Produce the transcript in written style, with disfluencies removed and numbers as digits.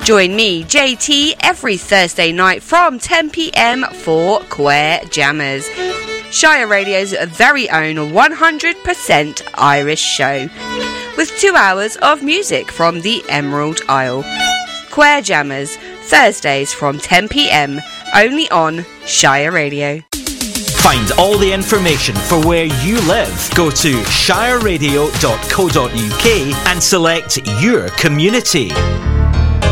Join me, JT, every Thursday night from 10 p.m. for Queer Jammers, Shire Radio's very own 100% Irish show, with 2 hours of music from the Emerald Isle. Queer Jammers, Thursdays from 10 p.m, only on Shire Radio. Find all the information for where you live. Go to shireradio.co.uk and select your community.